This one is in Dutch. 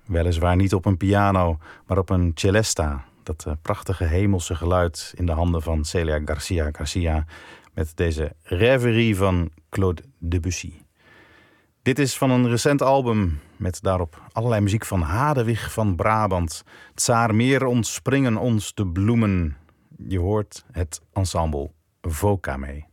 Weliswaar niet op een piano, maar op een celesta. Dat prachtige hemelse geluid in de handen van Celia Garcia met deze Rêverie van Claude Debussy. Dit is van een recent album met daarop allerlei muziek van Hadewig van Brabant. Tsaarmeer ontspringen ons de bloemen. Je hoort het ensemble Voca mee.